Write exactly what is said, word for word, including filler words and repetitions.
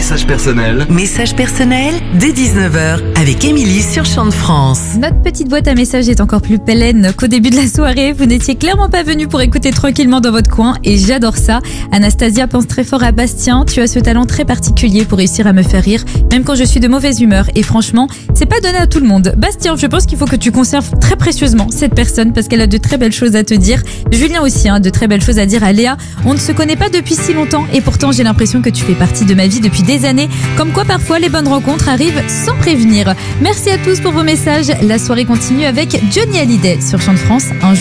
message personnel. Message personnel dès dix-neuf heures avec Émilie sur Chant de France. Notre petite boîte à messages est encore plus pleine qu'au début de la soirée. Vous n'étiez clairement pas venu pour écouter tranquillement dans votre coin et j'adore ça. Anastasia pense très fort à Bastien. Tu as ce talent très particulier pour réussir à me faire rire, même quand je suis de mauvaise humeur. Et franchement, c'est pas donné à tout le monde. Bastien, je pense qu'il faut que tu conserves très précieusement cette personne parce qu'elle a de très belles choses à te dire. Julien aussi, hein, de très belles choses à dire à Léa. On ne se connaît pas depuis si longtemps et pourtant j'ai l'impression que tu fais partie de ma vie depuis des années. Comme quoi parfois les bonnes rencontres arrivent sans prévenir. Merci à tous pour vos messages. La soirée continue avec Johnny Hallyday sur Chant de France. Un